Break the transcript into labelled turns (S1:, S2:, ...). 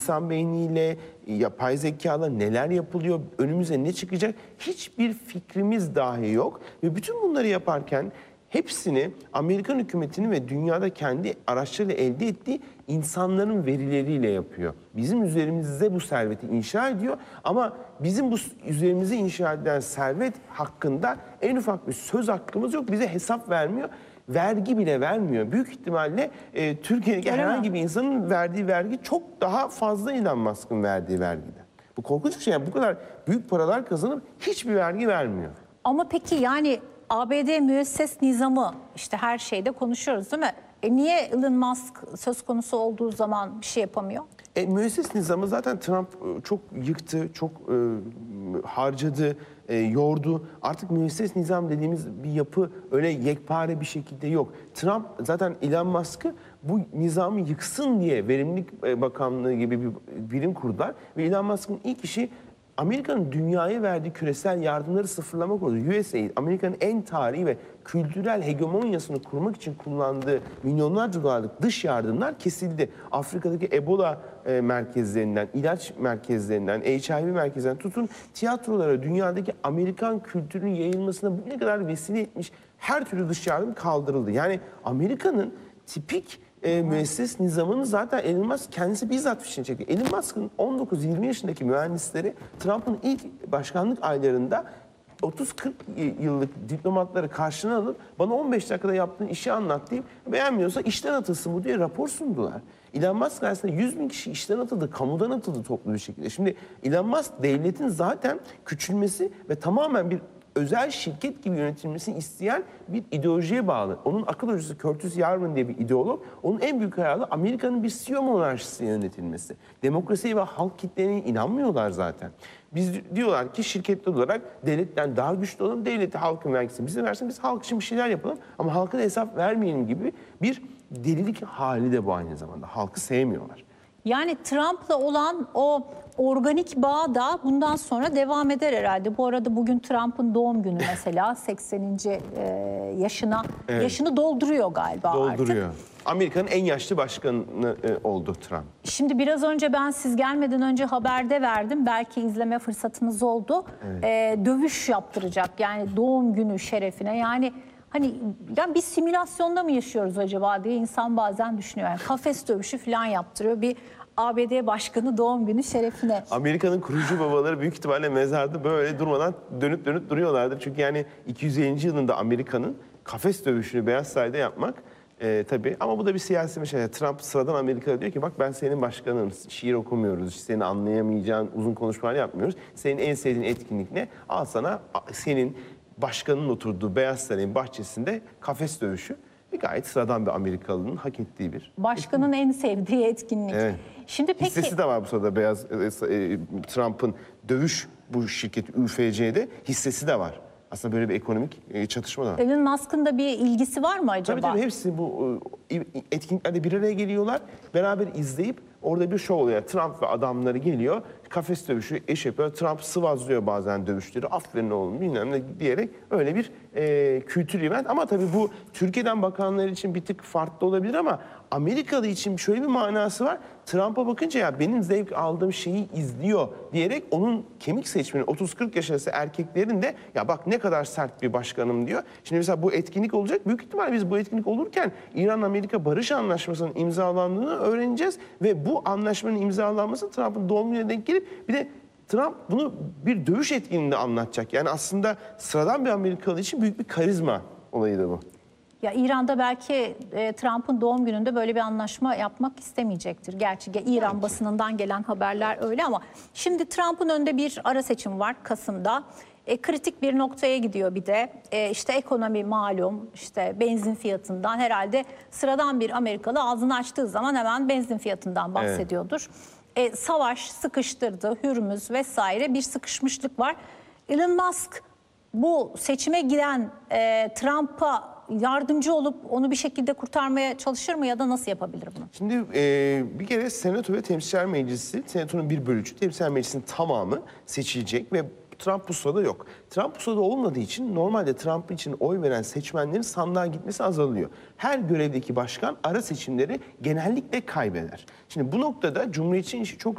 S1: İnsan beyniyle, yapay zekayla neler yapılıyor, önümüze ne çıkacak hiçbir fikrimiz dahi yok. Ve bütün bunları yaparken hepsini Amerikan hükümetinin ve dünyada kendi araçlarıyla elde ettiği insanların verileriyle yapıyor. Bizim üzerimizde bu serveti inşa ediyor ama bizim bu üzerimize inşa edilen servet hakkında en ufak bir söz hakkımız yok. Bize hesap vermiyor. Vergi bile vermiyor. Büyük ihtimalle Türkiye'deki herhangi bir insanın verdiği vergi çok daha fazla Elon Musk'ın verdiği vergiden. Bu korkunç bir şey. Yani bu kadar büyük paralar kazanıp hiçbir vergi vermiyor.
S2: Ama peki yani ABD müesses nizamı işte her şeyde konuşuyoruz değil mi? Niye Elon Musk söz konusu olduğu zaman bir şey yapamıyor?
S1: Müesses nizamı zaten Trump çok yıktı, çok harcadı, yordu. Artık müesses nizam dediğimiz bir yapı öyle yekpare bir şekilde yok. Trump zaten Elon Musk'ı bu nizamı yıksın diye Verimlilik Bakanlığı gibi bir birim kurdular. Ve Elon Musk'ın ilk işi Amerika'nın dünyaya verdiği küresel yardımları sıfırlamak oldu. USAID, Amerika'nın en tarihi ve kültürel hegemonyasını kurmak için kullandığı milyonlarca dolarlık dış yardımlar kesildi. Afrika'daki Ebola merkezlerinden, ilaç merkezlerinden, HIV merkezlerinden tutun tiyatrolara, dünyadaki Amerikan kültürünün yayılmasına bugüne kadar vesile etmiş her türlü dış yardım kaldırıldı. Yani Amerika'nın tipik müesses nizamını zaten Elon Musk kendisi bizzat fişini çekiyor. Elon Musk'ın 19-20 yaşındaki mühendisleri Trump'ın ilk başkanlık aylarında 30-40 yıllık diplomatları karşına alıp bana 15 dakikada yaptığın işi anlat deyip beğenmiyorsa işten atılsın bu diye rapor sundular. Elon Musk aslında 100 bin kişi işten atıldı, kamudan atıldı toplu bir şekilde. Şimdi Elon Musk devletin zaten küçülmesi ve tamamen bir özel şirket gibi yönetilmesini isteyen bir ideolojiye bağlı. Onun akıl hocası Curtis Yarvin diye bir ideolog, onun en büyük hayali Amerika'nın bir CEO monarşisine yönetilmesi. Demokrasiye ve halk kitlerine inanmıyorlar zaten. Biz diyorlar ki şirketli olarak devletten daha güçlü olalım, devleti halkın vergisini bize versin, biz halk için bir şeyler yapalım ama halka da hesap vermeyelim gibi bir delilik hali de bu aynı zamanda. Halkı sevmiyorlar.
S2: Yani Trump'la olan o organik bağ da bundan sonra devam eder herhalde. Bu arada bugün Trump'ın doğum günü mesela 80. yaşını dolduruyor galiba
S1: Dolduruyor.
S2: artık.
S1: Amerika'nın en yaşlı başkanı oldu Trump.
S2: Şimdi biraz önce ben siz gelmeden önce haberde verdim. Belki izleme fırsatınız oldu.
S1: Evet.
S2: Dövüş yaptıracak yani doğum günü şerefine. Yani hani ya bir simülasyonda mı yaşıyoruz acaba diye insan bazen düşünüyor. Yani kafes dövüşü falan yaptırıyor bir ABD başkanı doğum günü şerefine.
S1: Amerika'nın kurucu babaları büyük ihtimalle mezarda böyle durmadan dönüp dönüp duruyorlardır. Çünkü yani 250. yılında Amerika'nın kafes dövüşünü Beyaz Saray'da yapmak tabii ama bu da bir siyasi mesele. Trump sıradan Amerika'da diyor ki bak ben senin başkanın, şiir okumuyoruz, seni anlayamayacağın uzun konuşmalar yapmıyoruz. Senin en sevdiğin etkinlik ne? Al sana senin başkanın oturduğu Beyaz Saray'ın bahçesinde kafes dövüşü. Gayet sıradan bir Amerikalının hak ettiği bir.
S2: Başkanın en sevdiği etkinlik.
S1: Evet.
S2: Şimdi peki
S1: Hissesi de var bu sırada Trump'ın dövüş bu şirket UFC'de hissesi de var. Aslında böyle bir ekonomik çatışma da var.
S2: Elon Musk'ın da bir ilgisi var mı acaba?
S1: Tabii hepsi bu etkinliklerde bir araya geliyorlar. Beraber izleyip orada bir şov oluyor. Trump ve adamları geliyor. Kafes dövüşü eş yapıyor. Trump sıvazlıyor bazen dövüşleri. Aferin oğlum bilmem ne diyerek öyle bir kültür event. Ama tabii bu Türkiye'den bakanlar için bir tık farklı olabilir ama Amerikalı için şöyle bir manası var. Trump'a bakınca ya benim zevk aldığım şeyi izliyor diyerek onun kemik seçmeni 30-40 yaş arası erkeklerin de ya bak ne kadar sert bir başkanım diyor. Şimdi mesela bu etkinlik olacak. Büyük ihtimal biz bu etkinlik olurken İran-Amerika Barış Anlaşması'nın imzalandığını öğreneceğiz ve bu anlaşmanın imzalanması Trump'ın doğum gününe denk gelip bir de Trump bunu bir dövüş etkinliğinde anlatacak. Yani aslında sıradan bir Amerikalı için büyük bir karizma olayı da bu.
S2: Ya İran'da belki Trump'ın doğum gününde böyle bir anlaşma yapmak istemeyecektir. Gerçi İran basınından gelen haberler öyle ama şimdi Trump'ın önünde bir ara seçim var Kasım'da. Kritik bir noktaya gidiyor bir de. İşte ekonomi malum, işte benzin fiyatından herhalde sıradan bir Amerikalı ağzını açtığı zaman hemen benzin fiyatından bahsediyordur. Evet. Savaş sıkıştırdı, Hürmüz vesaire bir sıkışmışlık var. Elon Musk bu seçime giden Trump'a yardımcı olup onu bir şekilde kurtarmaya çalışır mı ya da nasıl yapabilir bunu?
S1: Şimdi bir kere Senato ve Temsilciler Meclisi, Senato'nun bir bölücü, Temsilciler Meclisi'nin tamamı seçilecek ve Trump bu sırada yok. Trump bu sırada olmadığı için normalde Trump için oy veren seçmenlerin sandığa gitmesi azalıyor. Her görevdeki başkan ara seçimleri genellikle kaybeder. Şimdi bu noktada Cumhuriyetçinin işi çok